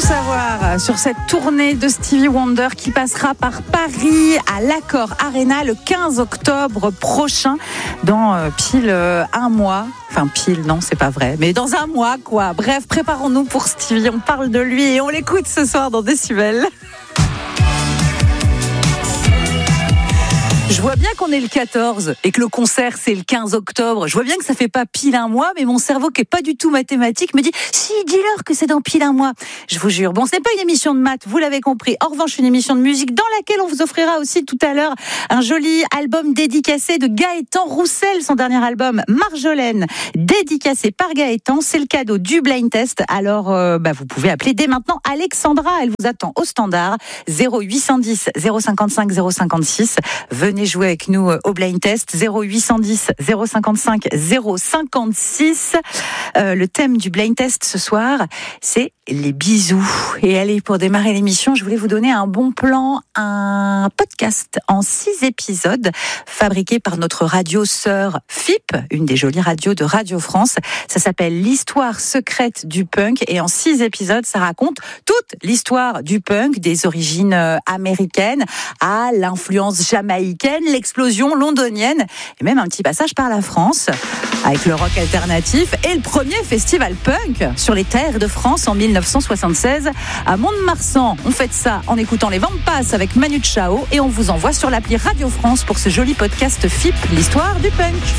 savoir sur cette tournée de Stevie Wonder qui passera par Paris à l'Accor Arena le 15 octobre prochain, dans pile un mois. Enfin pile, non, c'est pas vrai, mais dans un mois quoi. Bref, préparons-nous pour Stevie, on parle de lui et on l'écoute ce soir dans Décibel. Je vois bien qu'on est le 14 et que le concert c'est le 15 octobre. Je vois bien que ça fait pas pile un mois, mais mon cerveau qui est pas du tout mathématique me dit si, dis-leur que c'est dans pile un mois. Je vous jure. Bon, ce n'est pas une émission de maths, vous l'avez compris. En revanche, une émission de musique dans laquelle on vous offrira aussi tout à l'heure un joli album dédicacé de Gaëtan Roussel, son dernier album Marjolaine, dédicacé par Gaëtan. C'est le cadeau du blind test. Alors, vous pouvez appeler dès maintenant Alexandra. Elle vous attend au standard 0810 055 056. Venez jouer avec nous au blind test 0810 055 056. Le thème du blind test ce soir, c'est les bisous. Et allez, pour démarrer l'émission, je voulais vous donner un bon plan, un podcast en 6 épisodes fabriqué par notre radio sœur FIP, une des jolies radios de Radio France. Ça s'appelle l'histoire secrète du punk et en 6 épisodes, ça raconte toute l'histoire du punk, des origines américaines à l'influence jamaïcaine, l'explosion londonienne et même un petit passage par la France avec le rock alternatif et le premier festival punk sur les terres de France en 1976 à Mont-de-Marsan. On fait ça en écoutant les Vampas avec Manu Chao et on vous envoie sur l'appli Radio France pour ce joli podcast FIP, l'histoire du punk.